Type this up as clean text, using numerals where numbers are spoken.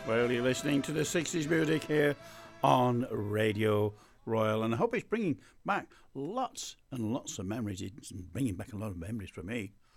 Well, you're listening to the 60s music here on Radio Royal, and I hope it's bringing back lots and lots of memories. It's bringing back a lot of memories for me.